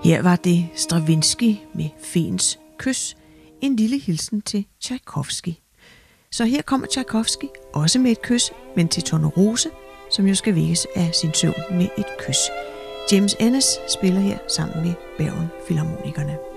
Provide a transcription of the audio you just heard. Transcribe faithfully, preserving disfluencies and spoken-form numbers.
Her var det Stravinsky med Feens kys, en lille hilsen til Tchaikovsky. Så her kommer Tchaikovsky, også med et kys, men til Tornerose, som jo skal vækkes af sin søvn med et kys. James Ennis spiller her sammen med Bergen Filharmonikerne.